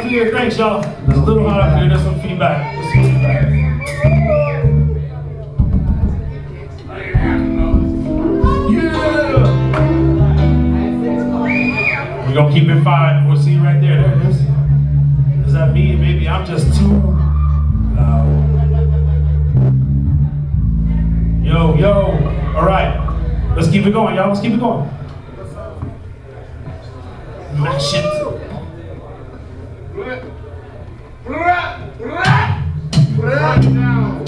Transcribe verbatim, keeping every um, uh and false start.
here. Thanks, y'all. It's a little hot up here. There's some feedback. There's some feedback. Yeah! We're gonna keep it fine. We'll see right there. There it is. Is that me? Maybe I'm just too loud. Yo, yo. All right. Let's keep it going, y'all. Let's keep it going. Mash it. Right now.